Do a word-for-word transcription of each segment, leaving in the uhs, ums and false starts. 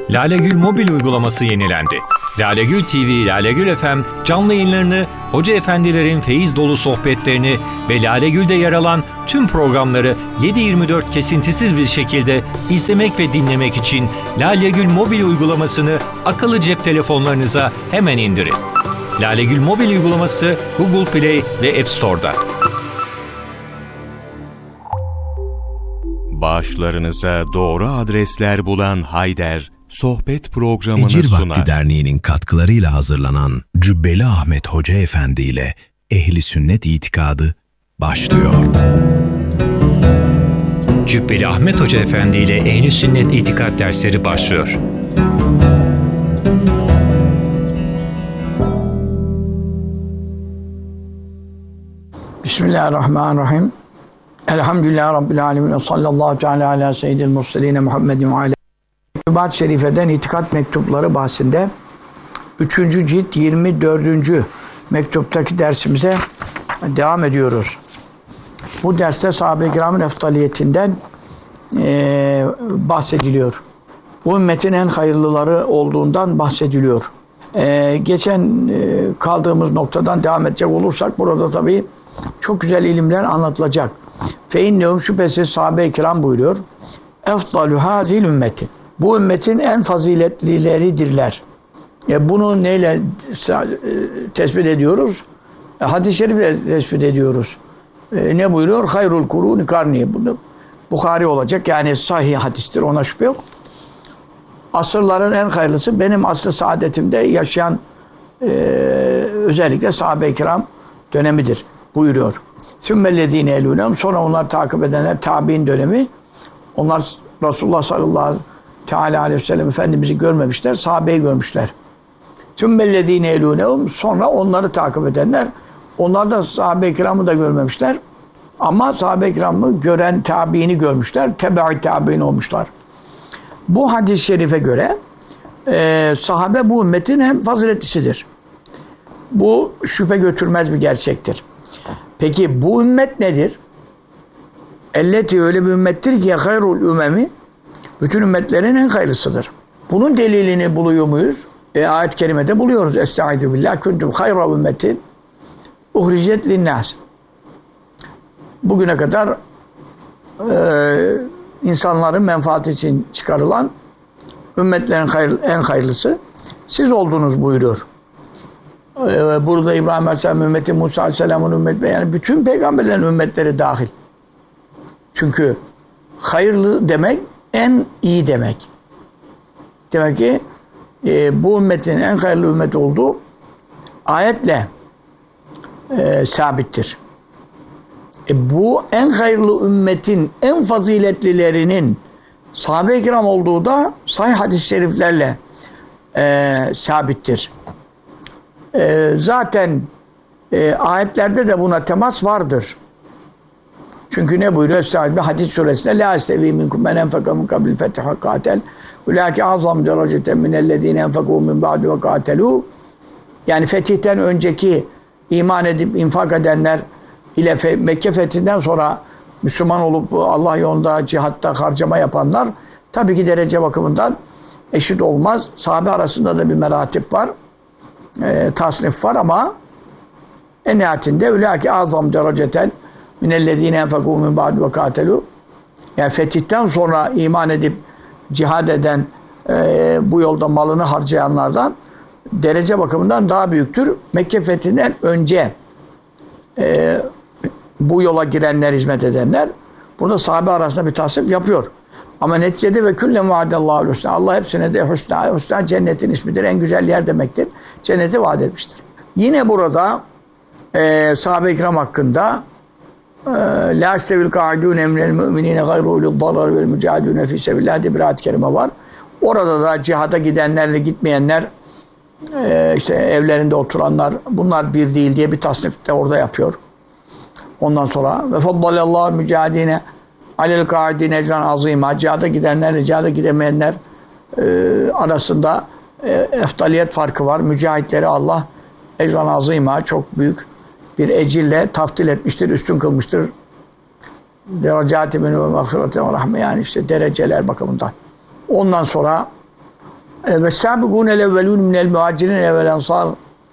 Lalegül mobil uygulaması yenilendi. Lalegül T V, Lalegül F M canlı yayınlarını, hoca efendilerin feyiz dolu sohbetlerini ve Lalegül'de yer alan tüm programları yedi yirmi dört kesintisiz bir şekilde izlemek ve dinlemek için Lalegül mobil uygulamasını akıllı cep telefonlarınıza hemen indirin. Lalegül mobil uygulaması Google Play ve App Store'da. Bağışlarınıza doğru adresler bulan Hayder, sohbet programını Ecir sunar. Vakti Derneği'nin katkılarıyla hazırlanan Cübbeli Ahmet Hoca Efendi ile Ehli Sünnet İtikadı başlıyor. Cübbeli Ahmet Hoca Efendi ile Ehli Sünnet İtikad dersleri başlıyor. Bismillahirrahmanirrahim. Elhamdülillahi Rabbil alemin. Sallallahu teala ala seyyidil murseline Muhammedin ve ala. Mektubat-ı Şerife'den İtikat Mektupları bahsinde üçüncü cilt yirmi dördüncü mektuptaki dersimize devam ediyoruz. Bu derste sahabe-i kiramın eftaliyetinden e, bahsediliyor. Bu ümmetin en hayırlıları olduğundan bahsediliyor. E, geçen e, kaldığımız noktadan devam edecek olursak burada tabii çok güzel ilimler anlatılacak. Feinnehum şüphesiz sahabe-i kiram buyuruyor. Efdalü hazil ümmeti. Bu ümmetin en faziletlileridirler. E bunu neyle e, tespit ediyoruz? E, hadis-i şerifle tespit ediyoruz. E, ne buyuruyor? Hayrul kuruni karni. Bunu Bukhari olacak. Yani sahih hadistir. Ona şüphe yok. Asırların en hayırlısı benim asr-ı saadetimde yaşayan e, özellikle sahabe-i kiram dönemidir buyuruyor. Sümmellezîne elûnehum. Sonra onlar takip edenler tabi'in dönemi. Onlar Resulullah sallallahu teala aleyhi ve sellem Efendimiz'i görmemişler, sahabeyi görmüşler. Sümmellezîne elûnehum. Sonra onları takip edenler, onlar da sahabe-i kiramı da görmemişler. Ama sahabe-i kiramı gören tabiini görmüşler, tebe-i tabiin olmuşlar. Bu hadis-i şerife göre e, sahabe bu ümmetin en faziletlisidir. Bu şüphe götürmez bir gerçektir. Peki bu ümmet nedir? Elleti öyle bir ümmettir ki hayrul ümemi, bütün ümmetlerin en hayırlısıdır. Bunun delilini buluyor muyuz? E, ayet-i kerimede buluyoruz. Estaizu billah kuntum hayra ümmetin uhricet linnâs. Bugüne kadar e, insanların menfaati için çıkarılan ümmetlerin hayır, en hayırlısı siz oldunuz buyuruyor. E, burada İbrahim Aleyhisselam ümmeti, Musa Aleyhisselam'ın ümmeti, yani bütün peygamberlerin ümmetleri dahil. Çünkü hayırlı demek en iyi demek. Demek ki e, bu ümmetin en hayırlı ümmet olduğu ayetle e, sabittir. E, bu en hayırlı ümmetin en faziletlilerinin sahabe-i kiram olduğu da sahih hadis-i şeriflerle e, sabittir. E, zaten e, ayetlerde de buna temas vardır. Çünkü ne buyuruyor? Estaizu Hadis suresinde la estevi minkum men enfeka min kabil fetih ve katel ulâki azam dereceten minellezîne enfekû min ba'du ve katelu. Yani fetihten önceki iman edip infak edenler ile fe, Mekke fethinden sonra Müslüman olup Allah yolunda cihatta harcama yapanlar tabii ki derece bakımından eşit olmaz. Sahabe arasında da bir meratip var. E, tasnif var ama en nihayetinde ulâki azam dereceten minellezîne enfekû min ba'du ve katelu. Yani fetihten sonra iman edip cihad eden e, bu yolda malını harcayanlardan derece bakımından daha büyüktür. Mekke fethinden önce e, bu yola girenler, hizmet edenler burada sahabe arasında bir tasnif yapıyor. Ama neticede ve küllen vaadallâhu husnâ. Allah hepsine de husnâ. Husnâ cennetin ismidir. En güzel yer demektir. Cenneti vaat etmiştir. Yine burada e, sahabe-i kiram hakkında La istevil ka'idûne minel mü'minîne gayrû ulil darar vel mücahidûne fî sebillah diye bir ayet-i kerime var. Orada da cihada gidenlerle gitmeyenler, e, işte evlerinde oturanlar, bunlar bir değil diye bir tasnif de orada yapıyor. Ondan sonra ve faddalallahu mücahidine alel ka'idine ecran azîmâ. Cihada gidenlerle cihada gidemeyenler e, arasında e, eftaliyet farkı var. Mücahitleri Allah ecran azîmâ, çok büyük bir ecirle taftil etmiştir, üstün kılmıştır. Derecâti minû ve mağfirete ve rahme, yani işte dereceler bakımından. Ondan sonra Ve sâbikûne levvelûn minel muhacirin evvel ensar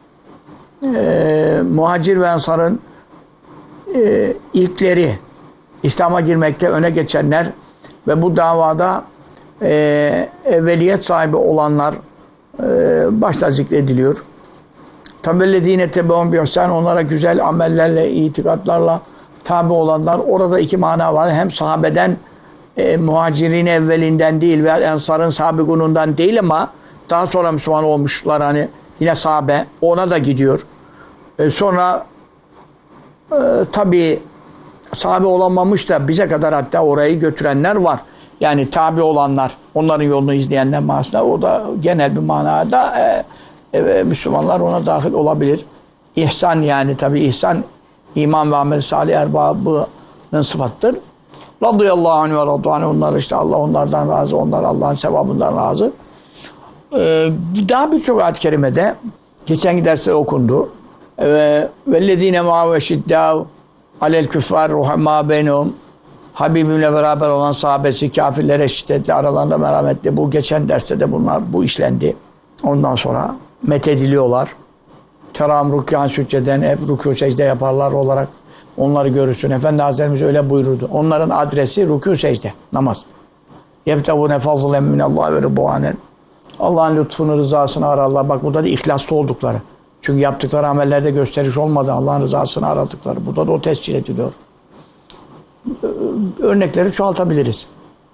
e, muhacir ve ensarın e, ilkleri İslam'a girmekte öne geçenler ve bu davada e, evveliyet sahibi olanlar e, başta zikrediliyor. Tabellezîne tebeûn bihsân onlara güzel amellerle, itikatlarla tabi olanlar. Orada iki mana var. Hem sahabeden e, muhacirin evvelinden değil ve ensarın sabikunundan değil ama daha sonra Müslüman olmuşlar hani yine sahabe ona da gidiyor. E, sonra e, tabi sahabe olamamış da bize kadar hatta orayı götürenler var. Yani tabi olanlar, onların yolunu izleyenler manasında o da genel bir manada e, e, Müslümanlar ona dahil olabilir. İhsan yani tabi ihsan iman ve amel salih erbabının sıfattır. Radıyallahu anh ve radıyallahu anh onlar işte Allah onlardan razı, onlar Allah'ın sevabından razı. Ee, daha birçok ayet-i kerimede geçen derste okundu. Ee, vellezine ma'u eşiddâv alel küffâr ruhamâ beynehum Habibimle beraber olan sahabesi kafirlere şiddetli aralarında merhametli. Bu geçen derste de bunlar bu işlendi. Ondan sonra methediliyorlar. Teram rükûn sücceden hep rükû secde yaparlar olarak onları görürsün. Efendi Hazretimiz öyle buyururdu. Onların adresi rükû secde, namaz. Yebtevûne fazlen minallâhi ve rıdvânen. Allah'ın lütfunu, rızasını ararlar. Bak burada da ihlaslı oldukları. Çünkü yaptıkları amellerde gösteriş olmadı. Allah'ın rızasını aradıkları. Burada da o tescil ediliyor. Örnekleri çoğaltabiliriz.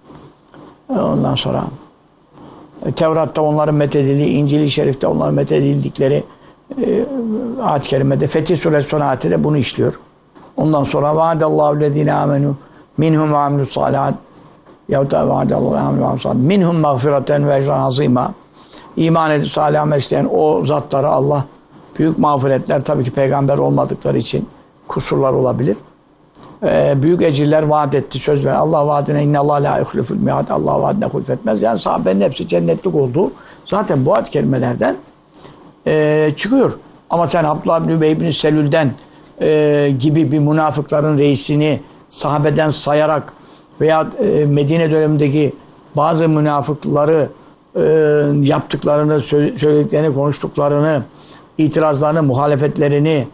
Ondan sonra Tevrat'ta onların methedildiği, İncil-i Şerif'te onların methedildikleri e, ayet-i kerimede, Fetih Suresi son ayeti de bunu işliyor. Ondan sonra vaadallahu lezine amenu minhum ve amilus salihat yahut da vaadallahu aminu ve amilus salihat minhum mağfireten ve ecran azima. İman edip salih amel isteyen o zatlara Allah büyük mağfiretler, tabii ki peygamber olmadıkları için kusurlar olabilir. Ee, büyük ecirler vaat etti, söz ver. Allah vaadine innallah la yuhliful miad. Allah vaadine hulfetmez. Yani sahabenin hepsi cennetlik oldu. Zaten bu ayet kelimelerden e, çıkıyor. Ama sen Abdullah bin Übey bin Selül'den e, gibi bir münafıkların reisini sahabeden sayarak veya e, Medine dönemindeki bazı münafıkları e, yaptıklarını, söylediklerini, konuştuklarını, itirazlarını, muhalefetlerini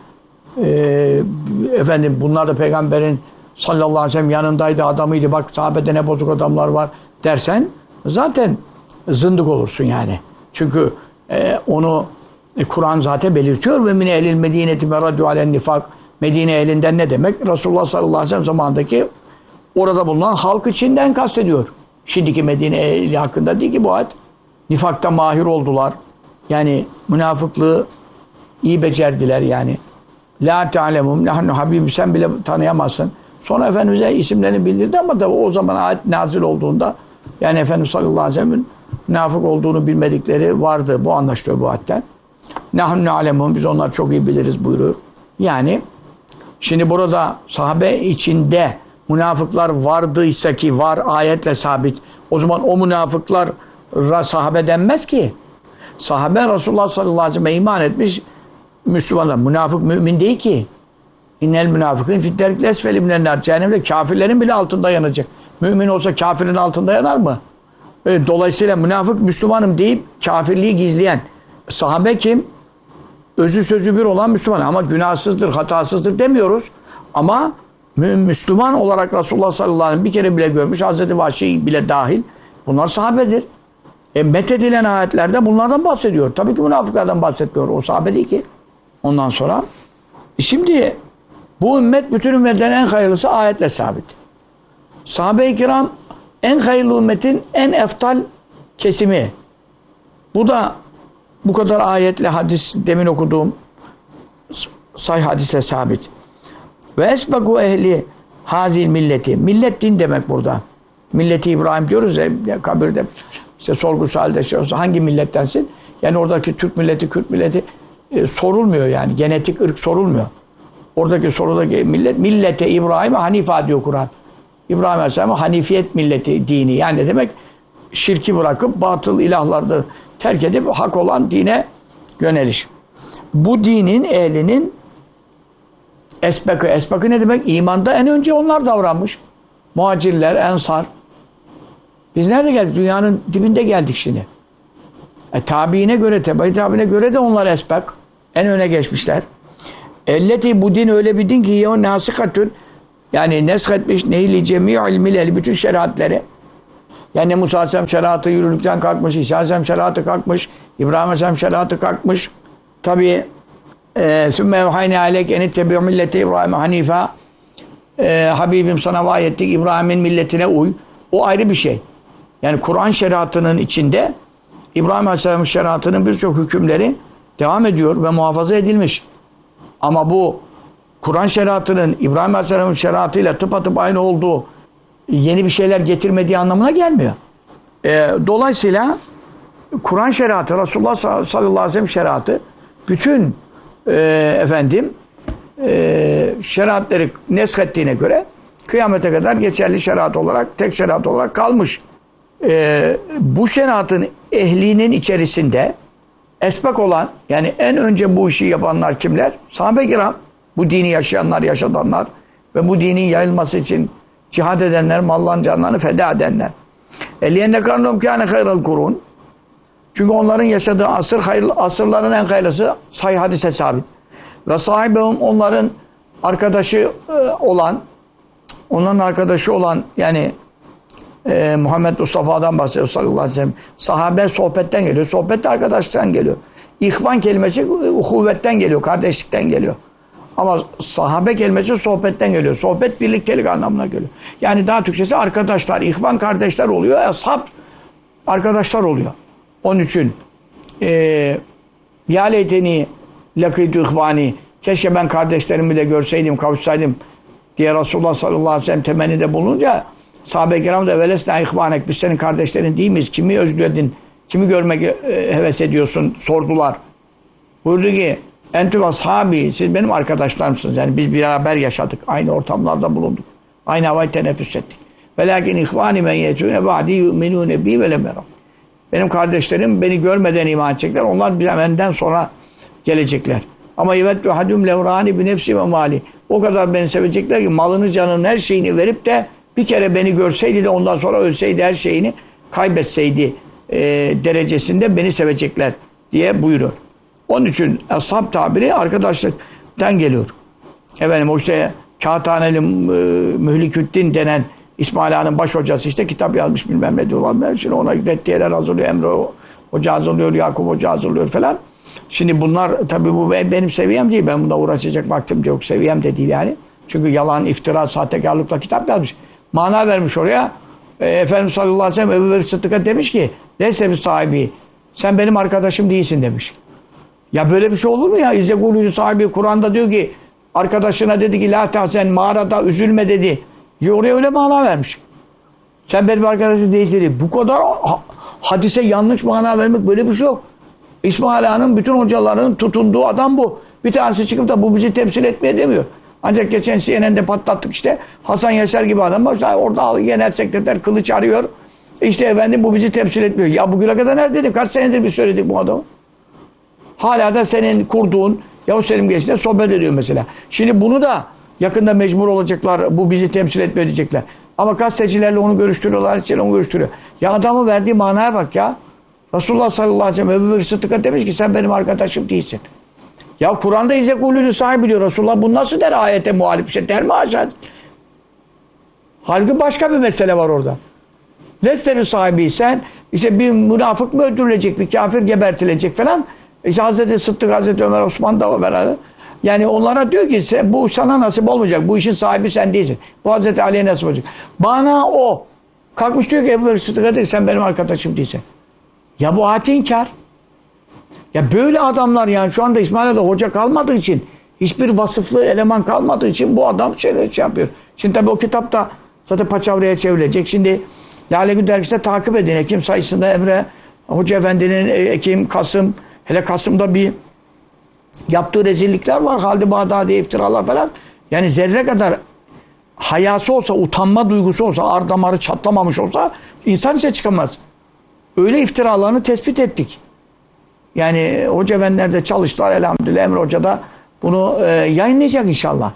Ee, efendim bunlar da peygamberin sallallahu aleyhi ve sellem yanındaydı, adamıydı, bak sahabede ne bozuk adamlar var dersen zaten zındık olursun yani. Çünkü e, onu e, Kur'an zaten belirtiyor ve mine elil medineti meradü alen nifak. Medine elinden ne demek? Resulullah sallallahu aleyhi ve sellem zamandaki orada bulunan halk içinden kastediyor. Şimdiki Medine eli hakkında değil ki bu ayet. Nifakta mahir oldular. Yani münafıklığı iyi becerdiler yani. La ta'lemum nahnu habibim sen bile tanıyamazsın. Sonra Efendimiz'e isimlerini bildirdi ama da o zaman ayet nazil olduğunda yani Efendimiz sallallahu aleyhi ve sellem'in münafık olduğunu bilmedikleri vardı. Bu anlaşılıyor bu ayetten. Nahnu na'lemum biz onlar çok iyi biliriz buyuruyor. Yani şimdi burada sahabe içinde münafıklar vardıysa ki var ayetle sabit. O zaman o münafıklara sahabe denmez ki. Sahabe Resulullah sallallahu aleyhi ve sellem'e iman etmiş Müslümanlar. Münafık mümin değil ki. İnnel münafıkın fidderkil esfeli minennar. Cehennemde kafirlerin bile altında yanacak. Mümin olsa kafirin altında yanar mı? Dolayısıyla münafık Müslümanım deyip kafirliği gizleyen. Sahabe kim? Özü sözü bir olan Müslüman. Ama günahsızdır, hatasızdır demiyoruz. Ama Müslüman olarak Resulullah sallallahu aleyhi ve sellem bir kere bile görmüş. Hazreti Vahşi bile dahil. Bunlar sahabedir. E, methedilen ayetlerde bunlardan bahsediyor. Tabii ki münafıklardan bahsetmiyor. O sahabe değil ki. Ondan sonra e şimdi bu ümmet bütün ümmetlerin en hayırlısı ayetle sabit. Sahabe-i kiram en hayırlı ümmetin en eftal kesimi. Bu da bu kadar ayetle hadis demin okuduğum sahih hadisle sabit. Ve esbeku ehli hazil milleti. Millet din demek burada. Milleti İbrahim diyoruz ya kabirde. İşte sorgusu halde şey olsa hangi millettensin? Yani oradaki Türk milleti, Kürt milleti e, sorulmuyor yani. Genetik ırk sorulmuyor. Oradaki sorudaki millet, millete İbrahim Hanifa diyor Kur'an. İbrahim Aleyhisselam'ın Hanifiyet milleti dini. Yani demek şirki bırakıp batıl ilahlarda terk edip hak olan dine yöneliş. Bu dinin ehlinin esbekı. Esbekı ne demek? İmanda en önce onlar davranmış. Muhacirler, ensar. Biz nerede geldik? Dünyanın dibinde geldik şimdi. E, tabiine göre, tebe tabiine göre de onlar esbak. En öne geçmişler. Elleti bu din öyle bir din ki ye nasikatün, yani nesketmiş neyli cemi'il milel, bütün şeriatleri. Yani Musa Aleyhisselam şeriatı yürürlükten kalkmış, İsa Aleyhisselam şeriatı kalkmış, İbrahim Aleyhisselam şeriatı kalkmış. Tabi sümme evhayne aleyk eni tebi'u milleti İbrahim Hanifa. E, Habibim sana vahiy ettik, İbrahim'in milletine uy. O ayrı bir şey. Yani Kur'an şeriatının içinde İbrahim Aleyhisselam'ın şeriatının birçok hükümleri devam ediyor ve muhafaza edilmiş. Ama bu Kur'an şeriatının İbrahim Aleyhisselam'ın şeriatıyla tıpatıp aynı olduğu, yeni bir şeyler getirmediği anlamına gelmiyor. E, dolayısıyla Kur'an şeriatı, Resulullah sallallahu aleyhi ve sellem şeriatı bütün e, efendim e, şeriatları neshettiğine göre kıyamete kadar geçerli şeriat olarak, tek şeriat olarak kalmış. E, bu şeriatın ehlinin içerisinde esbak olan, yani en önce bu işi yapanlar kimler? Sahabe-i kiram. Bu dini yaşayanlar, yaşatanlar ve bu dinin yayılması için cihad edenler, mallarını, canlarını feda edenler. Eliyenne karnum kâne hayral kurun. Çünkü onların yaşadığı asır, hayırlı, asırların en hayırlısı sahih hadise sabit. Ve sahibim, onların arkadaşı olan, onların arkadaşı olan, yani e, Muhammed Mustafa'dan bahsediyor sallallahu aleyhi ve sellem. Sahabe sohbetten geliyor. Sohbet de arkadaşlıktan geliyor. İhvan kelimesi uhuvvetten geliyor, kardeşlikten geliyor. Ama sahabe kelimesi sohbetten geliyor. Sohbet birliktelik anlamına geliyor. Yani daha Türkçesi arkadaşlar, ihvan kardeşler oluyor. Ashab arkadaşlar oluyor. Onun için ya leyteni lakîtü ihvani, keşke ben kardeşlerimi de görseydim, kavuşsaydım diye Resulullah sallallahu aleyhi ve sellem temennide bulununca sahabe-i kiram da velesna ihvanek, biz senin kardeşlerin değil miyiz? Kimi özledin? Kimi görmek heves ediyorsun? Sordular. Buyurdu ki entü ashabi, siz benim arkadaşlarımsınız. Yani biz beraber yaşadık. Aynı ortamlarda bulunduk. Aynı havayı teneffüs ettik. Velakin ihvani men yetûne ba'di yu'minûne bi ve lem yerav. Benim kardeşlerim beni görmeden iman edecekler. Onlar benden sonra gelecekler. Ama yevettu hadum levrani bi nefsi ve mali. O kadar beni sevecekler ki malını, canını, her şeyini verip de bir kere beni görseydi de ondan sonra ölseydi, her şeyini kaybetseydi e, derecesinde beni sevecekler diye buyuruyor. Onun için ashab tabiri arkadaşlıktan geliyor. Efendim o işte Kağıthaneli e, Mühliküddin denen İsmail Ağa'nın baş hocası işte kitap yazmış bilmem ne diyorlar. Şimdi ona reddiyeler hazırlıyor. Emre Hoca hazırlıyor, Yakup Hoca hazırlıyor falan. Şimdi bunlar tabii bu benim seviyem değil. Ben buna uğraşacak vaktim de yok. Seviyem de değil yani. Çünkü yalan, iftira, sahtekarlıkla kitap yazmış. Mana vermiş oraya. E, Efendimiz sallallahu aleyhi ve sellem Ebu Bekir Sıddık'a demiş ki Leyse bir sahibi, sen benim arkadaşım değilsin demiş. Ya böyle bir şey olur mu ya? İzzegulü sahibi Kur'an'da diyor ki arkadaşına dedi ki la tahzen, mağarada üzülme dedi. Ya oraya öyle mana vermiş. Sen benim arkadaşım değilsin. Bu kadar ha hadise yanlış mana vermek, böyle bir şey yok. İsmail Ağa'nın bütün hocalarının tutunduğu adam bu. Bir tanesi çıkıp da bu bizi temsil etmeye demiyor. Ancak geçen C N N'de patlattık işte. Hasan Yaşar gibi adam var. Orada genel sekreter kılıç arıyor. İşte efendim bu bizi temsil etmiyor. Ya bugüne kadar neredeydik? Kaç senedir biz söyledik bu adamı? Hala da senin kurduğun Yavuz Selim Genç'le sohbet ediyor mesela. Şimdi bunu da yakında mecbur olacaklar. Bu bizi temsil etmiyor diyecekler. Ama gazetecilerle onu görüştürüyorlar. Hiççiyle onu görüştürüyor. Ya adamın verdiği manaya bak ya. Resulullah sallallahu aleyhi ve sellem Ebu Bekir Sıddık'a demiş ki sen benim arkadaşım değilsin. Ya Kur'an'da İzzekulü'nün sahibi diyor Resulullah. Bu nasıl der ayete muhalif bir şey? Der mi aşağı? Halbuki başka bir mesele var orada. Lestenin sahibiysen işte bir münafık mı öldürülecek, bir kafir gebertilecek falan. İşte Hazreti Sıddık, Hazreti Ömer, Osman da var. Yani onlara diyor ki sen, bu sana nasip olmayacak. Bu işin sahibi sen değilsin. Bu Hazreti Ali'ye nasip olacak. Bana o. Kalkmış diyor ki Ebu Bekir Sıddık'a diyor sen benim arkadaşım değilsin. Ya bu ayet inkar. Ya böyle adamlar yani şu anda İsmail'de hoca kalmadığı için, hiçbir vasıflı eleman kalmadığı için bu adam şey, şey yapıyor. Şimdi tabii o kitap da zaten paçavraya çevrilecek. Şimdi Lale Gül dergisinde takip edin. Ekim sayısında Emre Hoca Efendi'nin Ekim, Kasım, hele Kasım'da bir yaptığı rezillikler var. Halid-i Bağdadi iftiralar falan. Yani zerre kadar hayası olsa, utanma duygusu olsa, ar damarı çatlamamış olsa insan ise çıkamaz. Öyle iftiralarını tespit ettik. Yani Hoca Efendiler de çalıştılar elhamdülillah. Emre Hoca da bunu e, yayınlayacak inşallah.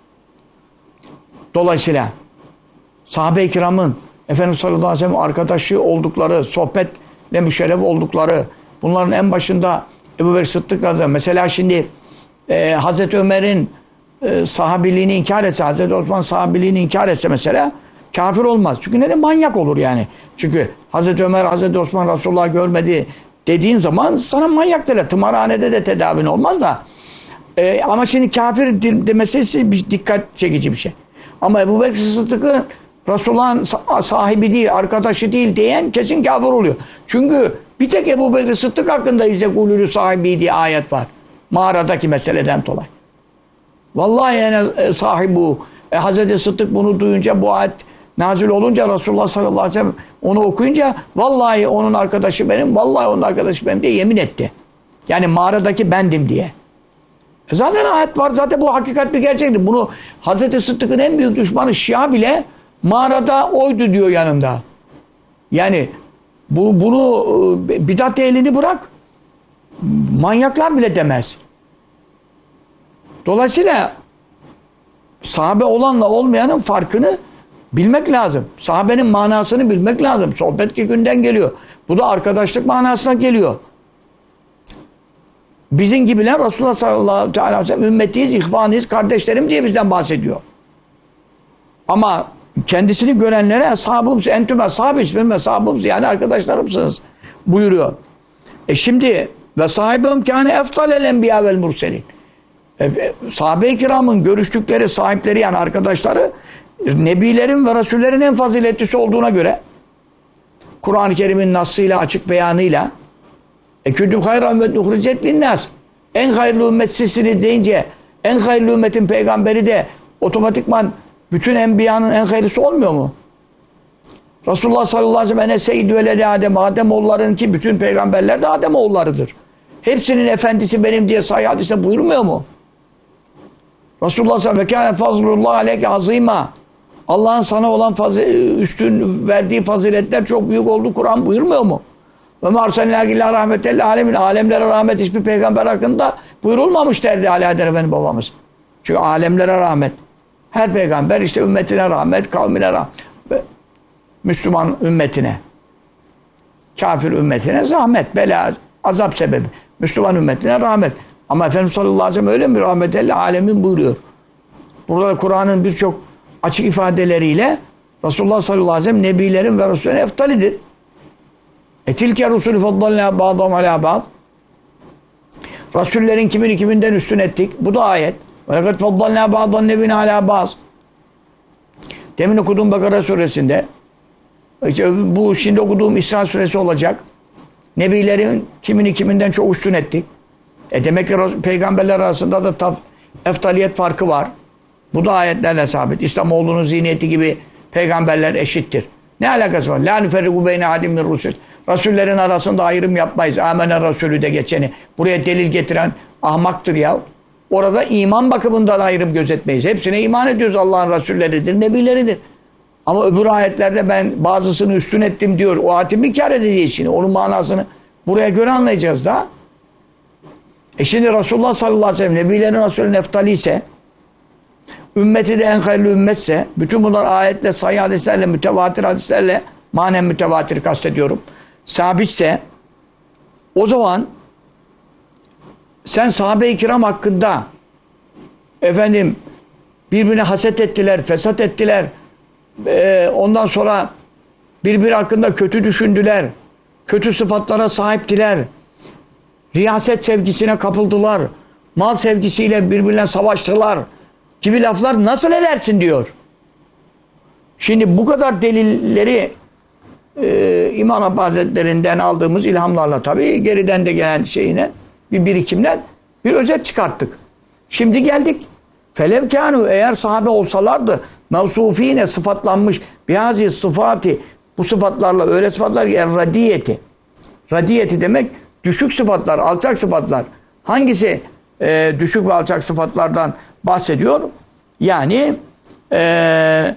Dolayısıyla sahabe-i kiramın Efendimiz sallallahu aleyhi ve sellem arkadaşı oldukları, sohbetle müşerref oldukları, Bunların en başında Ebu Bekir Sıddık radıyallahu anh. Mesela şimdi e, Hazreti Ömer'in e, sahabiliğini inkar etse, Hazreti Osman sahabiliğini inkar etse mesela kafir olmaz. Çünkü neden? Manyak olur yani. Çünkü Hazreti Ömer, Hazreti Osman Resulullah görmedi dediğin zaman sana manyak derler. Tımarhanede de tedavin olmaz da. E, ama şimdi kafir demesi bir dikkat çekici bir şey. Ama Ebu Bekir Sıddık'ın Resulullah'ın sahibi değil, arkadaşı değil diyen kesin kafir oluyor. Çünkü bir tek Ebu Bekir Sıddık hakkında İzzekulülü sahibi diye ayet var. Mağaradaki meseleden dolayı. Vallahi yani sahibu. E, Hazreti Sıddık bunu duyunca, bu ayet nazil olunca, Resulullah sallallahu aleyhi ve sellem onu okuyunca vallahi onun arkadaşı benim, vallahi onun arkadaşı benim diye yemin etti. Yani mağaradaki bendim diye. E zaten ayet var. Zaten bu hakikat bir gerçekti. Bunu Hazreti Sıddık'ın en büyük düşmanı Şia bile mağarada oydu diyor yanında. Yani bu, bunu bidat ehlini bırak. Manyaklar bile demez. Dolayısıyla sahabe olanla olmayanın farkını bilmek lazım. Sahabenin manasını bilmek lazım. Sohbet ki günden geliyor. Bu da arkadaşlık manasına geliyor. Bizim gibiler Resulullah sallallahu aleyhi ve sellem ümmetiyiz, ihvanıyız, kardeşlerim diye bizden bahsediyor. Ama kendisini görenlere ashabımız, entüm ashabız, benim ashabımız yani arkadaşlarımsınız buyuruyor. E şimdi ve sahibim kâne eftalel enbiya vel murselin. E, sahabe-i kiramın görüştükleri sahipleri yani arkadaşları nebilerin ve rasullerin en faziletlisi olduğuna göre Kur'an-ı Kerim'in nassıyla, açık beyanıyla e kütüb hayra ümmet uhricet linnâs. En hayırlı ümmet sizsiniz deyince en hayırlı ümmetin peygamberi de otomatikman bütün enbiyanın en hayırlısı olmuyor mu? Resulullah sallallahu aleyhi ve sellem ene seyyidü veledi Adem. Adem oğullarının ki bütün peygamberler de Adem oğullarıdır. Hepsinin efendisi benim diye sahih hadiste buyurmuyor mu? Resulullah sallallahu aleyhi ve sellem ve kâne fazlullah aleyke azîmâ. Allah'ın sana olan fazil, üstün verdiği faziletler çok büyük oldu. Kur'an buyurmuyor mu? Ve mârsennâke illâ rahmetellil âlemin. Alemlere rahmet hiçbir peygamber hakkında buyurulmamış derdi Ali Haydar Efendi babamız. Çünkü alemlere rahmet. Her peygamber işte ümmetine rahmet, kavmine rahmet. Müslüman ümmetine. Kafir ümmetine zahmet, bela, azap sebebi. Müslüman ümmetine rahmet. Ama Efendimiz sallallahu aleyhi ve sellem öyle mi? Rahmetellil âlemin buyuruyor. Burada Kur'an'ın birçok açık ifadeleriyle Resulullah sallallahu aleyhi ve sellem nebilerin ve Resullerin eftalidir. Etilke Resulü faddalna ba'dahum ala ba'd. Resullerin kimini kiminden üstün ettik. Bu da ayet. Ve lekad faddalna ba'dan nebine ala ba'd. Demin okuduğum Bakara suresinde işte bu şimdi okuduğum İsra suresi olacak. Nebilerin kimini kiminden çok üstün ettik. E demek ki peygamberler arasında da taf, eftaliyet farkı var. Bu da ayetlerle sabit. İslamoğlu'nun zihniyeti gibi peygamberler eşittir. Ne alakası var? La nüferriku beyne ahadim min rusul. Rasullerin arasında ayrım yapmayız. Âmene Resulü de geçeni. Buraya delil getiren ahmaktır ya. Orada iman bakımından ayrım gözetmeyiz. Hepsine iman ediyoruz. Allah'ın Resulleridir, nebileridir. Ama öbür ayetlerde ben bazısını üstün ettim diyor. O ayetimi kâr edeceğiz şimdi. Onun manasını buraya göre anlayacağız da. E şimdi Resulullah sallallahu aleyhi ve sellem nebilerin Resulü'nün eftali ise, ümmeti de en hayırlı ümmetse, bütün bunlar ayetle, sahih hadislerle, mütevatir hadislerle, manen mütevatir kastediyorum, sabitse, o zaman sen sahabe-i kiram hakkında efendim birbirine haset ettiler, fesat ettiler, e, ondan sonra birbiri hakkında kötü düşündüler, kötü sıfatlara sahiptiler, riyaset sevgisine kapıldılar, mal sevgisiyle birbirine savaştılar gibi laflar nasıl edersin diyor. Şimdi bu kadar delilleri e, İmam Rabbani Hazretlerinden aldığımız ilhamlarla tabii geriden de gelen şeyine bir birikimler bir özet çıkarttık. Şimdi geldik. Felev kânû eğer sahabe olsalardı mevsufîne sıfatlanmış bihazi sıfati bu sıfatlarla öyle sıfatlar ki radiyeti. Radiyeti demek düşük sıfatlar, alçak sıfatlar. Hangisi e, düşük ve alçak sıfatlardan bahsediyor? Yani e,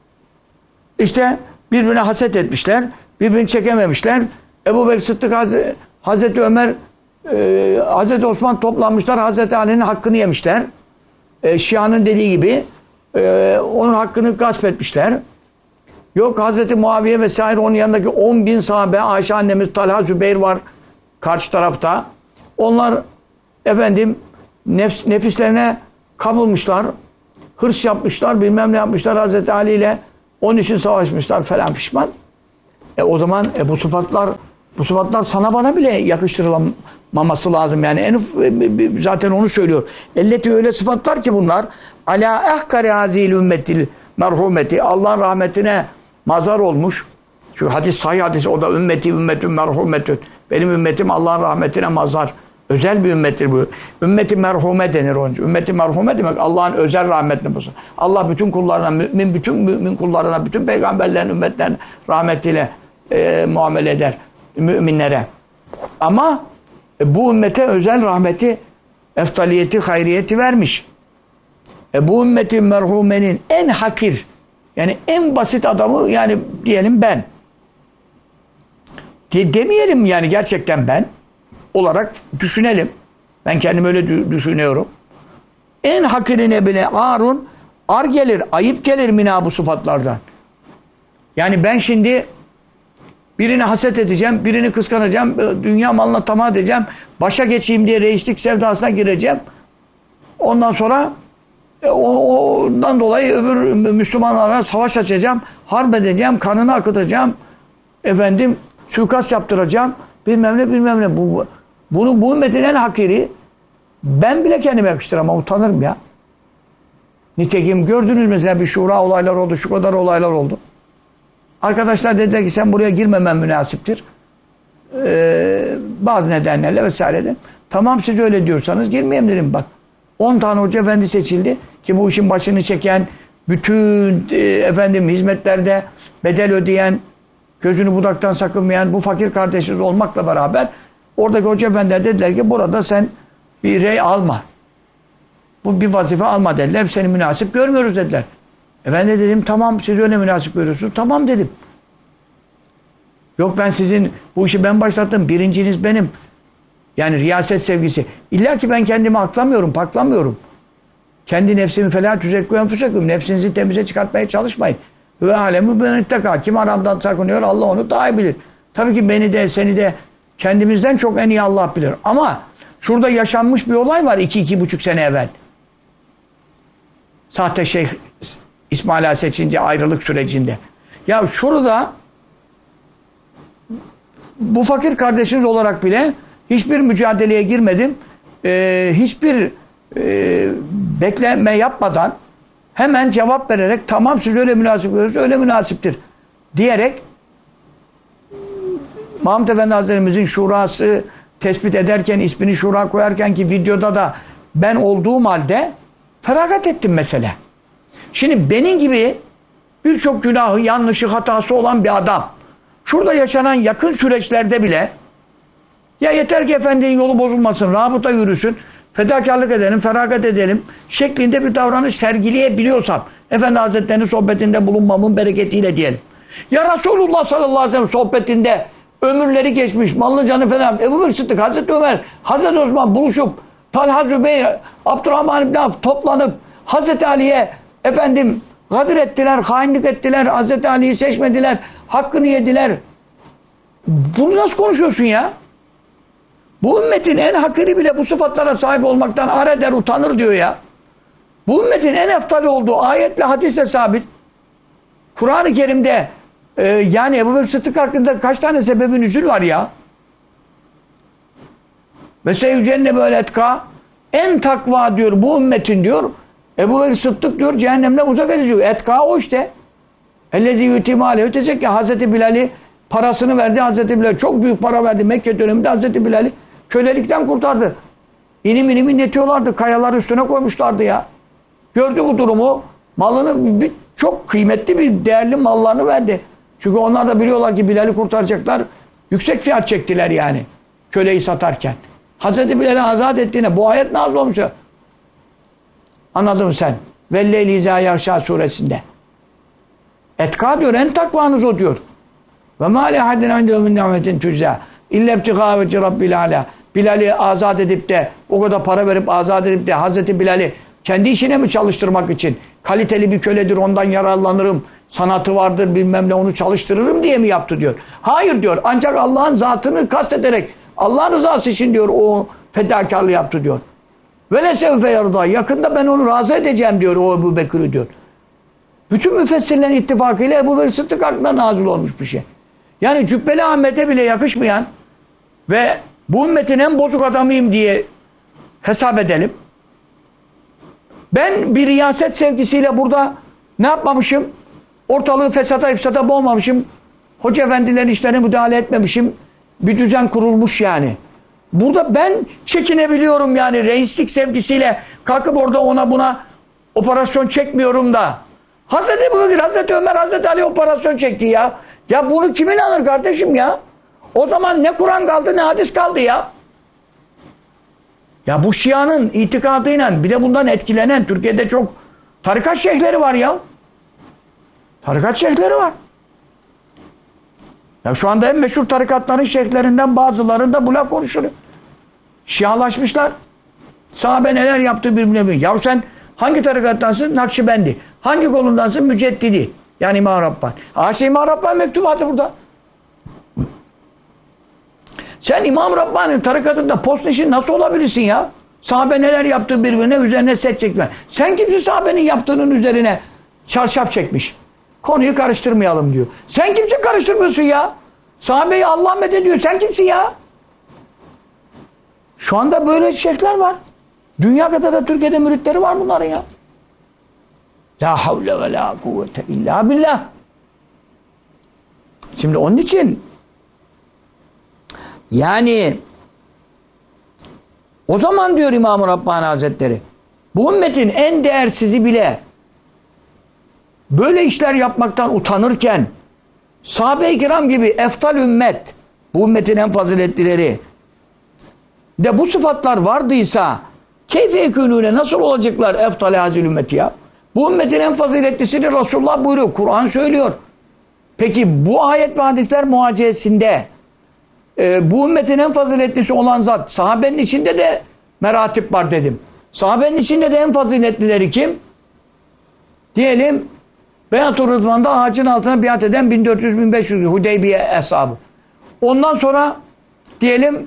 işte birbirine haset etmişler, birbirini çekememişler. Ebu Bekir Sıddık, Hazreti, Hazreti Ömer, e, Hazreti Osman toplanmışlar, Hazreti Ali'nin hakkını yemişler. E, Şia'nın dediği gibi e, onun hakkını gasp etmişler. Yok Hazreti Muaviye vesaire onun yanındaki on bin sahabe, Ayşe annemiz, Talha, Zübeyir var. karşı tarafta. Onlar efendim nefs, nefislerine kapılmışlar. Hırs yapmışlar, bilmem ne yapmışlar. Hazreti Ali ile onun için savaşmışlar falan pişman. E o zaman e, bu sıfatlar bu sıfatlar sana bana bile yakıştırılmaması lazım. Yani en e, zaten onu söylüyor. Elleti öyle sıfatlar ki bunlar ala ehkari hazil ümmetil merhumeti, Allah'ın rahmetine mazar olmuş. Çünkü hadis sahih hadis, o da ümmeti ümmetün merhumetün. Benim ümmetim Allah'ın rahmetine mazar. Özel bir ümmettir bu. Ümmeti merhume denir onun için. Ümmeti merhume demek Allah'ın özel rahmetine mazar. Allah bütün kullarına, mümin bütün mümin kullarına, bütün peygamberlerin ümmetlerine rahmetiyle e, muamele eder. Müminlere. Ama e, bu ümmete özel rahmeti, eftaliyeti, hayriyeti vermiş. E, bu ümmetin merhumenin en hakir, yani en basit adamı, yani diyelim ben. De, demeyelim yani gerçekten ben olarak düşünelim. Ben kendimi öyle düşünüyorum. En hakirine bile arun, ar gelir, ayıp gelir mina bu sıfatlardan. Yani ben şimdi birini haset edeceğim, birini kıskanacağım, dünya malına tamah edeceğim, başa geçeyim diye reislik sevdasına gireceğim. Ondan sonra ondan dolayı öbür Müslümanlara savaş açacağım, harp edeceğim, kanını akıtacağım, efendim suikast yaptıracağım, bilmem ne bilmem ne. Bu, bunu, bu ümmetin en hakiri, ben bile kendime yakıştıramam, utanırım ya. Nitekim gördünüz mesela bir şura olaylar oldu, şu kadar olaylar oldu. Arkadaşlar dediler ki sen buraya girmemen münasiptir. Ee, bazı nedenlerle vesaire. Tamam siz öyle diyorsanız girmeyeyim dedim bak. on tane hoca efendi seçildi ki bu işin başını çeken, bütün e, efendim hizmetlerde bedel ödeyen, gözünü budaktan sakınmayan bu fakir kardeşimiz olmakla beraber oradaki hoca efendiler dediler ki burada sen bir rey alma. Bu bir vazife alma dediler. Seni münasip görmüyoruz dediler. E ben de dedim tamam siz öyle münasip görüyorsunuz. Tamam dedim. Yok ben sizin bu işi ben başlattım. Birinciniz benim. Yani riyaset sevgisi. İlla ki ben kendimi aklamıyorum, paklamıyorum. Kendi nefsimi felâ tüzekkû enfusekûm. Nefsinizi temize çıkartmaya çalışmayın. Ve alemu ben itteka. Kim haramdan sakınıyor Allah onu daha iyi bilir. Tabii ki beni de seni de kendimizden çok en iyi Allah bilir. Ama şurada yaşanmış bir olay var iki iki buçuk sene evvel. Sahte Şeyh İsmail Ağa seçince ayrılık sürecinde. Ya şurada bu fakir kardeşiniz olarak bile hiçbir mücadeleye girmedim. Ee, hiçbir e, bekleme yapmadan hemen cevap vererek tamam siz öyle münasip görüyorsunuz, öyle münasiptir diyerek Mahmud Efendi Hazretlerimizin şurası tespit ederken, ismini şura koyarken ki videoda da ben olduğum halde feragat ettim mesela. Şimdi benim gibi birçok günahı, yanlışı, hatası olan bir adam şurada yaşanan yakın süreçlerde bile ya yeter ki efendinin yolu bozulmasın, rabıta yürüsün, fedakarlık edelim, feragat edelim şeklinde bir davranış sergileyebiliyorsam Efendi Hazretleri'nin sohbetinde bulunmamın bereketiyle diyelim. Ya Resulullah sallallahu aleyhi ve sellem sohbetinde ömürleri geçmiş, mallı canı falan, Ebu Bekir Sıddık, Hazreti Ömer, Hazreti Osman buluşup Talha Zübeyir, Abdurrahman İbni Avf toplanıp Hazreti Ali'ye efendim gadir ettiler, hainlik ettiler, Hazreti Ali'yi seçmediler, hakkını yediler. Bunu nasıl konuşuyorsun ya? Bu ümmetin en hakiri bile bu sıfatlara sahip olmaktan ar eder, utanır diyor ya. Bu ümmetin en eftali olduğu ayetle, hadisle sabit. Kur'an-ı Kerim'de e, yani Ebu Bekir Sıddık hakkında kaç tane sebebi nüzul var ya? Ve sevcenne böyle etka en takva diyor bu ümmetin diyor. Ebu Bekir Sıddık diyor cehennemle uzak ediyor. Etka o işte. Ellezî yutimâ aleyhü tezekke. Hazreti Bilal'i parasını verdi. Hazreti Bilal çok büyük para verdi. Mekke döneminde Hazreti Bilal'i kölelikten kurtardı. İnim inim inletiyorlardı. Kayalar üstüne koymuşlardı ya. Gördü bu durumu. Malını bir, çok kıymetli bir değerli mallarını verdi. Çünkü onlar da biliyorlar ki Bilal'i kurtaracaklar. Yüksek fiyat çektiler yani. Köleyi satarken. Hazreti Bilal'i azat ettiğine bu ayet nazil olmuş. Anladın mı sen? Velleyli izâ yahşâ suresinde. Etka diyor, en takvanız o diyor. Ve mâ le haddin indehu min ni'metin tüzzâ. İlle ibtigâ vecci rabbil alâ. Bilal'i azat edip de, o kadar para verip azat edip de Hazreti Bilal'i kendi işine mi çalıştırmak için? Kaliteli bir köledir, ondan yararlanırım. Sanatı vardır, bilmem ne, onu çalıştırırım diye mi yaptı diyor. Hayır diyor. Ancak Allah'ın zatını kastederek Allah rızası için diyor o fedakarlığı yaptı diyor. Ve lesevfe yarda. Yakında ben onu razı edeceğim diyor o Ebu Bekir'i diyor. Bütün müfessirlerin ittifakıyla Ebu Bekir Sıddık hakkında nazil olmuş bir şey. Yani Cübbeli Ahmet'e bile yakışmayan ve bu ümmetin en bozuk adamıyım diye hesap edelim. Ben bir riyaset sevgisiyle burada ne yapmamışım? Ortalığı fesata ifsata boğmamışım. Hoca efendilerin işlerine müdahale etmemişim. Bir düzen kurulmuş yani. Burada ben çekinebiliyorum yani reislik sevgisiyle kalkıp orada ona buna operasyon çekmiyorum da. Hazreti Ebu Bekir, Hazreti Ömer, Hazreti Ali operasyon çekti ya. Ya bunu kimin alır kardeşim ya? O zaman ne Kur'an kaldı ne hadis kaldı ya. Ya bu Şia'nın itikadıyla bir de bundan etkilenen Türkiye'de çok tarikat şeyhleri var ya. Tarikat şeyhleri var. Ya şu anda en meşhur tarikatların şeyhlerinden bazılarında bu laf konuşuluyor. Şialaşmışlar. Sahabe neler yaptı birbirine biliyor. Ya sen hangi tarikattansın? Nakşibendi. Hangi kolundansın? Müceddidi. Yani İmam Rabbani. Aşe İmam Rabbani mektubatı burada. Sen İmam Rabbani'nin tarikatında post işin nasıl olabilirsin ya? Sahabe neler yaptı birbirine üzerine set çekme. Sen kimsin sahabenin yaptığının üzerine çarşaf çekmiş? Konuyu karıştırmayalım diyor. Sen kimsin karıştırmıyorsun ya? Sahabeyi Allah methediyor. Sen kimsin ya? Şu anda böyle şeyhler var. Dünya kadar da Türkiye'de müritleri var bunların ya. La havle ve la kuvvete illa billah. Şimdi onun için yani o zaman diyor İmam-ı Rabbani Hazretleri bu ümmetin en değersizi bile böyle işler yapmaktan utanırken sahabe-i kiram gibi eftal ümmet bu ümmetin en faziletlileri de bu sıfatlar vardıysa keyfe ekûnûne nasıl olacaklar eftal-i hazil ümmeti ya? Bu ümmetin en faziletlisini Resulullah buyuruyor. Kur'an söylüyor. Peki bu ayet ve hadisler muhacesinde e, bu ümmetin en faziletlisi olan zat sahabenin içinde de meratip var dedim. Sahabenin içinde de en faziletlileri kim? Diyelim Beyat-ı Rıdvan'da ağacın altına biat eden bin dört yüz bin beş yüz Hudeybiye eshabı. Ondan sonra diyelim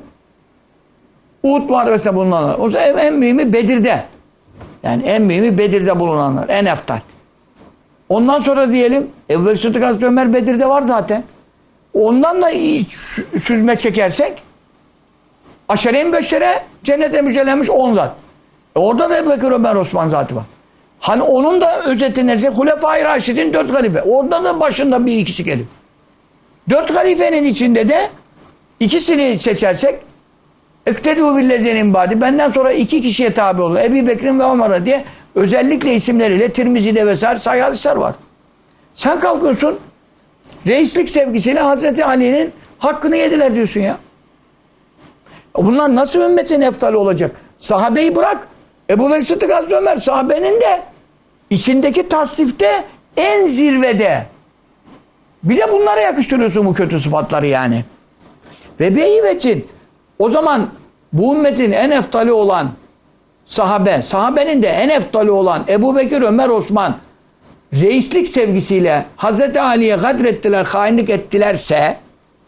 Uhud muharebesinde bulunanlar. O zaman en mühimi Bedir'de. Yani en mühimi Bedir'de bulunanlar. En eftal. Ondan sonra diyelim Ebu Bekir Sıddık Hazreti Ömer Bedir'de var zaten. Ondan da süzme çekersek Aşere-i Beşşere cennete müjdelenmiş on zat. E orada da Ebu Bekir Ömer Osman zatı var. Hani onun da özeti neyse Hulefai Raşid'in dört halife. Orada da başında bir ikisi gelir. Dört halifenin içinde de ikisini seçersek اِكْتَدُوا بِالَّذِينَ بَعْدِ benden sonra iki kişiye tabi olur. Ebu Bekir'in ve Ömer'e diye özellikle isimleriyle Tirmizi'de vesaire sahih hadisler var. Sen kalkıyorsun reislik sevgisiyle Hazreti Ali'nin hakkını yediler diyorsun ya. Bunlar nasıl ümmetin eftali olacak? Sahabeyi bırak. Ebu Bekir Sıddık Hazreti Ömer sahabenin de içindeki tasnifte en zirvede. Bir de bunlara yakıştırıyorsun bu kötü sıfatları yani. Ve beyveçin o zaman bu ümmetin en eftali olan sahabe, sahabenin de en eftali olan Ebu Bekir, Ömer, Osman reislik sevgisiyle Hazreti Ali'ye gadrettiler, hainlik ettilerse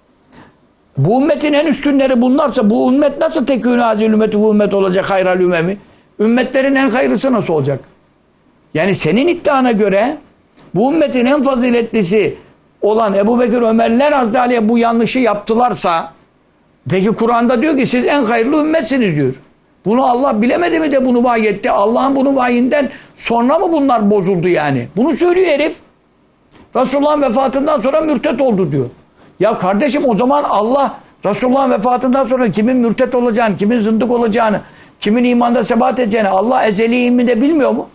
bu ümmetin en üstünleri bunlarsa bu ümmet nasıl tekûnü azîl ümmeti bu ümmet olacak hayral ümemi? Ümmetlerin en hayırlısı nasıl olacak? Yani senin iddiana göre bu ümmetin en faziletlisi olan Ebu Bekir, Ömerler Hazreti Ali'ye bu yanlışı yaptılarsa peki Kur'an'da diyor ki siz en hayırlı ümmetsiniz diyor. Bunu Allah bilemedi mi de bunu vahyetti? Allah'ın bunu vahyinden sonra mı bunlar bozuldu yani? Bunu söylüyor herif. Resulullah'ın vefatından sonra mürtet oldu diyor. Ya kardeşim o zaman Allah Resulullah'ın vefatından sonra kimin mürtet olacağını, kimin zındık olacağını, kimin imanda sebat edeceğini Allah ezeli ilminde bilmiyor mu?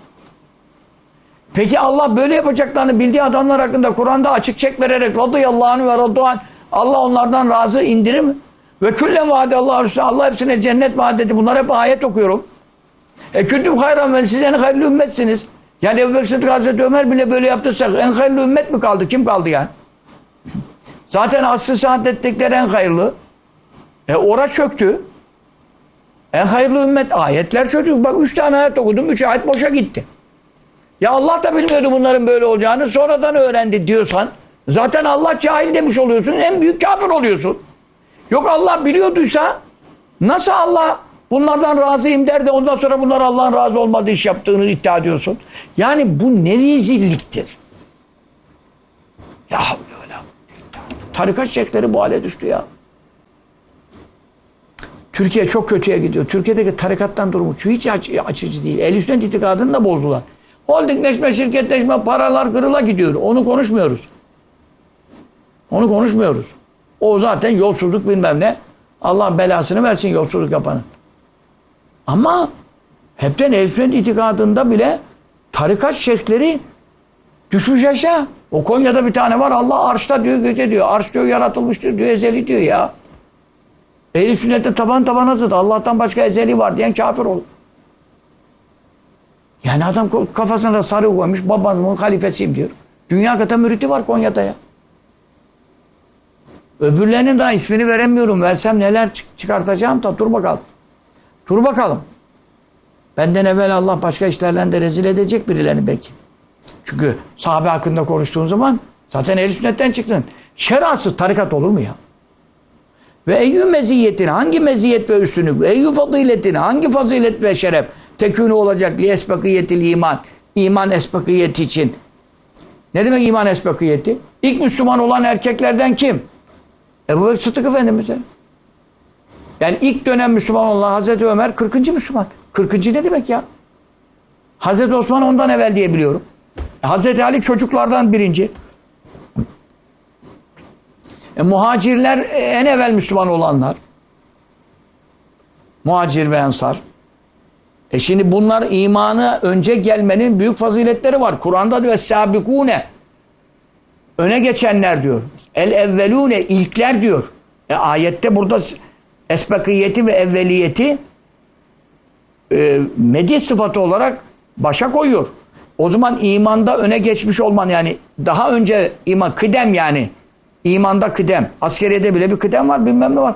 Peki Allah böyle yapacaklarını bildiği adamlar hakkında Kur'an'da açık çek vererek radıyallahu anh ve radduan Allah onlardan razı indirir mi? Ve küllen vaadallahu rüsûlû Allah hepsine cennet vaat etti. Bunlar hep ayet okuyorum. E küntüm hayran ve siz en hayırlı ümmetsiniz. Yani Ebu Bekir Sıddık Hazreti Ömer bile böyle yaptıysak en hayırlı ümmet mi kaldı? Kim kaldı yani? Zaten asr-ı saadetlikleri en hayırlı. E ora çöktü. En hayırlı ümmet ayetler çöktü. Bak üç tane ayet okudum. Üç ayet boşa gitti. Ya Allah da bilmiyordu bunların böyle olacağını. Sonradan öğrendi diyorsan zaten Allah cahil demiş oluyorsun. En büyük kafir oluyorsun. Yok Allah biliyorduysa nasıl Allah bunlardan razıyım der de ondan sonra bunlar Allah'ın razı olmadığı iş yaptığını iddia ediyorsun. Yani bu ne rezilliktir. Ya öyle. Tarikat şeyhleri bu hale düştü ya. Türkiye çok kötüye gidiyor. Türkiye'deki tarikattan durumu hiç açıcı değil. Ehl-i Sünnet itikadını da bozdular. Holdingleşme, şirketleşme, paralar kırıla gidiyor. Onu konuşmuyoruz. Onu konuşmuyoruz. O zaten yolsuzluk bilmem ne. Allah belasını versin yolsuzluk yapanın. Ama hepten Ehl-i Sünnet itikadında bile tarikat şeyhleri düşmüş aşağı. O Konya'da bir tane var. Allah arşta diyor, gece diyor. Arş diyor yaratılmıştır diyor, ezeli diyor ya. Ehl-i Sünnet'te taban tabana zıt. Allah'tan başka ezeli var diyen kafir olur. Yani adam kafasına da sarı koymuş. Babamın halifesiyim diyor. Dünya kadar müridi var Konya'da ya. Öbürlerinin daha ismini veremiyorum. Versem neler çıkartacağım da dur bakalım. Dur bakalım. Benden evvel Allah başka işlerle de rezil edecek birilerini belki. Çünkü sahabe hakkında konuştuğun zaman zaten Ehl-i Sünnet'ten çıktın. Şeriatsız tarikat olur mu ya? Ve eyyü meziyetin hangi meziyet ve üstünlük ve eyyü faziletin hangi fazilet ve şeref tekûnü olacak li esbakiyetil iman. İman esbakiyeti için. Ne demek iman esbakiyeti? İlk Müslüman olan erkeklerden kim? Ebu Bekir Sıddık Efendimiz. Yani ilk dönem Müslüman olan Hazreti Ömer kırkıncı Müslüman. kırkıncı ne demek ya? Hazreti Osman ondan evvel diye biliyorum. Hazreti Ali çocuklardan birinci. E, muhacirler en evvel Müslüman olanlar. Muhacir ve ensar. E şimdi bunlar imana önce gelmenin büyük faziletleri var. Kur'an'da diyor es-sabikune. Öne geçenler diyor. El-evvelune ilkler diyor. E, ayette burada esbakiyeti ve evveliyeti e, medya sıfatı olarak başa koyuyor. O zaman imanda öne geçmiş olman yani daha önce iman kıdem yani imanda kıdem. Askeriyede bile bir kıdem var bilmem ne var.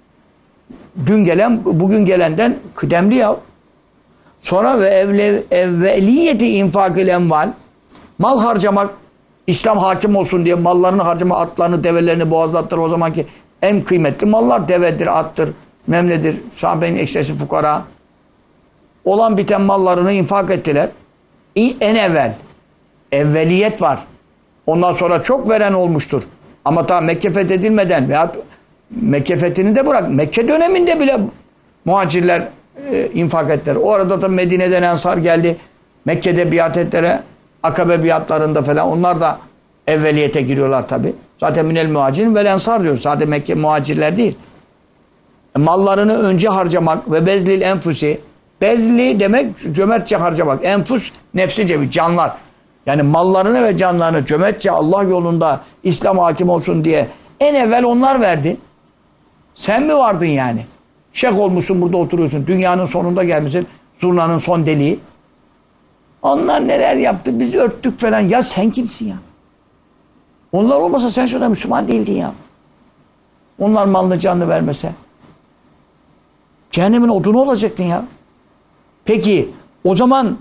Dün gelen bugün gelenden kıdemli ya. Sonra ve evle, evveliyeti infakil enval mal harcamak İslam hakim olsun diye mallarını harcama atlarını develerini boğazlattır o zamanki en kıymetli mallar devedir attır memledir sahabenin eksesi fukara olan biten mallarını infak ettiler. En evvel evveliyet var. Ondan sonra çok veren olmuştur. Ama ta Mekke fethedilmeden veya Mekke fethini de bırak. Mekke döneminde bile muhacirler e, infak ettiler. O arada da Medine'den ensar geldi. Mekke'de biat ettiler. Akabe biatlarında falan. Onlar da evveliyete giriyorlar tabi. Zaten minel muhacirin vel ensar diyor. Sadece Mekke muhacirler değil. E, mallarını önce harcamak ve bezlil enfusi. Bezli demek cömertçe harcamak. Enfus nefsi cebi, canlar. Yani mallarını ve canlarını cömertçe Allah yolunda İslam hakim olsun diye en evvel onlar verdi. Sen mi vardın yani? Şeyh olmuşsun burada oturuyorsun. Dünyanın sonunda gelmişsin. Zurnanın son deliği. Onlar neler yaptı? Biz örttük falan. Ya sen kimsin ya? Onlar olmasa sen şurada Müslüman değildin ya. Onlar malını canını vermese. Cehennemin odunu olacaktın ya. Peki o zaman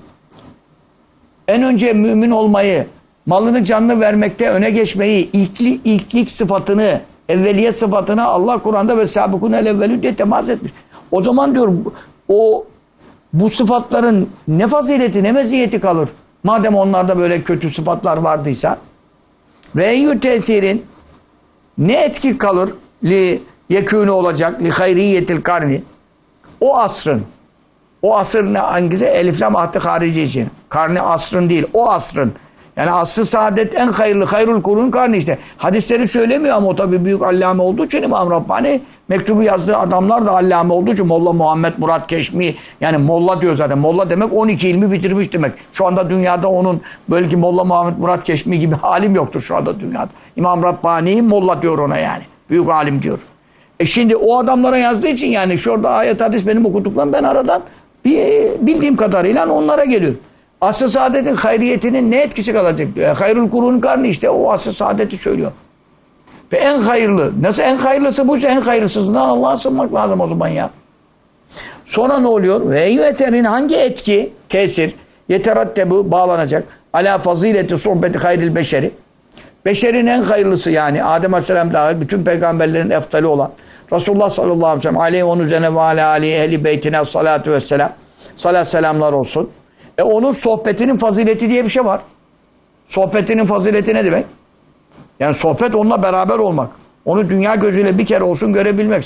en önce mümin olmayı, malını canını vermekte öne geçmeyi, ilkli, ilklik sıfatını, evveliyet sıfatını Allah Kur'an'da ve sabıkunel evvelü diye temas etmiş. O zaman diyor o bu sıfatların ne fazileti ne meziyeti kalır. Madem onlarda böyle kötü sıfatlar vardıysa ve eyyü tesirin ne etki kalır li yekûnü olacak li hayriyetil karni o asrın o asır ne hangisi? Eliflam ahdi harici için. Karni asrın değil. O asrın. Yani asr-ı saadet en hayırlı. Hayrul kurun karni işte. Hadisleri söylemiyor ama o tabi büyük allame olduğu için İmam Rabbani mektubu yazdığı adamlar da allame olduğu için Molla Muhammed Murat Keşmi yani Molla diyor zaten. Molla demek on iki ilmi bitirmiş demek. Şu anda dünyada onun böyle ki Molla Muhammed Murat Keşmi gibi alim yoktur şu anda dünyada. İmam Rabbani Molla diyor ona yani. Büyük alim diyor. E şimdi o adamlara yazdığı için yani şurada ayet hadis benim okuduklarım ben aradan bildiğim kadarıyla onlara geliyor. Asr-ı saadetin hayriyetinin ne etkisi kalacak diyor. Hayrul kurun karni işte o asr-ı saadeti söylüyor. Ve en hayırlı. Nasıl en hayırlısı buysa en hayırlısından Allah'a sığınmak lazım o zaman ya. Sonra ne oluyor? Ve eyyüeterin hangi etki, tesir, yeterattebu bağlanacak. Ala fazileti sohbeti hayril beşeri. Beşerin en hayırlısı yani Adem Aleyhisselam dahil bütün peygamberlerin eftali olan Resulullah sallallahu aleyhi ve sellem aleyhi onun üzerine ve ala aleyhi ehli beytine salatu vesselam. Salat selamlar olsun. E onun sohbetinin fazileti diye bir şey var. Sohbetinin fazileti ne demek? Yani sohbet onunla beraber olmak. Onu dünya gözüyle bir kere olsun görebilmek.